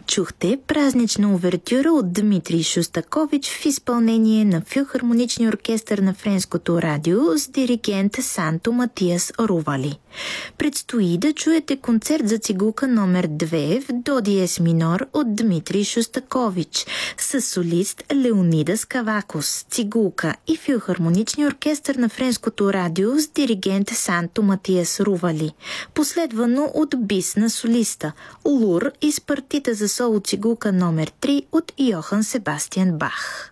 Чухте празнична увертюра от Дмитрий Шостакович в изпълнение на Филхармоничния оркестър на Френското радио с диригент Санто Матиас Рували. Предстои да чуете концерт за цигулка номер 2 в до диез минор от Дмитрий Шостакович с солист Леонидас Кавакос, цигулка и Филхармоничния оркестър на Френското радио с диригент Санто Матиас Рували, последвано от бис на солиста Лур из партита за соло цигулка номер 3 от Йохан Себастиан Бах.